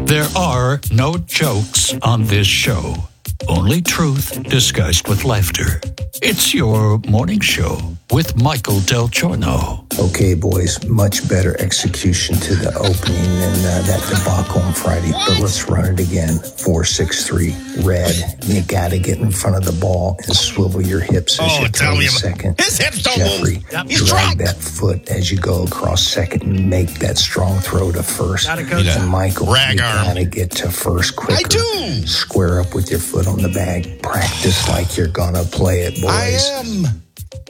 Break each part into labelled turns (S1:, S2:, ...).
S1: There are no jokes on this show. Only truth disguised with laughter. It's your morning show with Michael Del Giorno.
S2: Okay, boys, much better execution to the opening than that debacle on Friday. But let's run it again. 4-6-3, red. You got to get in front of the ball and swivel your hips as you throw the second.
S3: His hips don't
S2: Jeffrey,
S3: move. Yep. He's
S2: drag
S3: drunk.
S2: that foot as you go across second and make that strong throw to first. And Michael,
S3: Rag
S2: you
S3: arm.
S2: got to get to first quicker.
S3: I do.
S2: Square up with your foot on the bag. Practice like you're going to play it, boys.
S3: I am.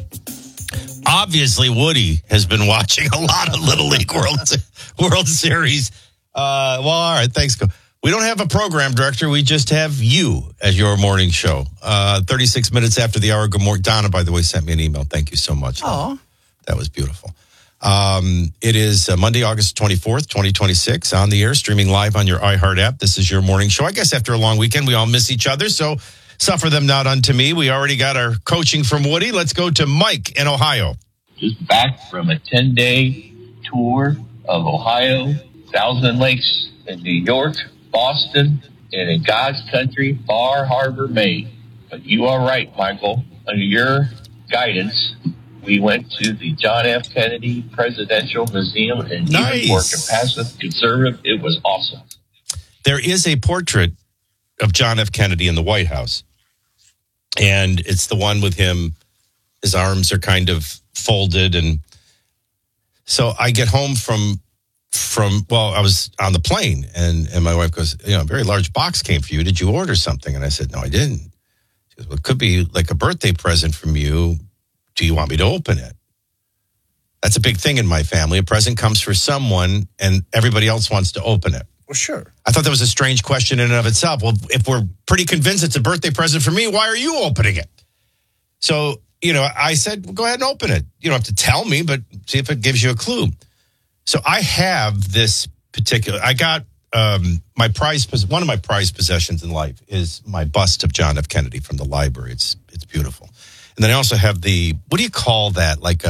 S3: Obviously, Woody has been watching a lot of Little League World Series. Well, all right, thanks. We don't have a program director. We just have you as your morning show. 36 minutes after the hour. Good morning. Donna, by the way, sent me an email. Thank you so much.
S4: Oh,
S3: that was beautiful. It is Monday, August 24th, 2026, on the air, streaming live on your iHeart app. This is your morning show. I guess after a long weekend, we all miss each other, so suffer them not unto me. We already got our coaching from Woody. Let's go to Mike in Ohio.
S5: Just back from a 10-day tour of Ohio, Thousand Lakes in New York, Boston, and in God's country, Bar Harbor, Maine. But you are right, Michael. Under your guidance, we went to the John F. Kennedy Presidential Museum in Newport, Compasset Conservative. It was awesome.
S3: There is a portrait of John F. Kennedy in the White House. And it's the one with him. His arms are kind of folded. And so I get home from I was on the plane and my wife goes, a very large box came for you. Did you order something? And I said, no, I didn't. She goes, well, it could be like a birthday present from you. Do you want me to open it? That's a big thing in my family. A present comes for someone and everybody else wants to open it.
S4: well, sure.
S3: I thought that was a strange question in and of itself. Well, if we're pretty convinced it's a birthday present for me, why are you opening it? So, I said, well, go ahead and open it. You don't have to tell me, but see if it gives you a clue. So I have this particular, I got one of my prized possessions in life is my bust of John F. Kennedy from the library. It's beautiful. And then I also have what do you call that? Like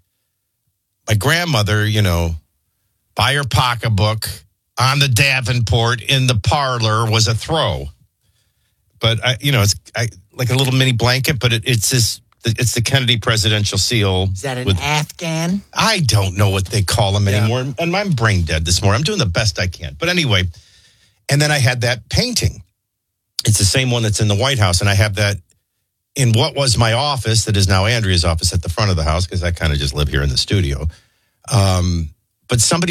S3: my grandmother, buy her pocketbook on the Davenport in the parlor was a throw. But, it's like a little mini blanket, but it's the Kennedy presidential seal.
S4: Is that an Afghan?
S3: I don't know what they call them anymore. And I'm brain dead this morning. I'm doing the best I can. But anyway, and then I had that painting. It's the same one that's in the White House. And I have that in what was my office that is now Andrea's office at the front of the house because I kind of just live here in the studio. But somebody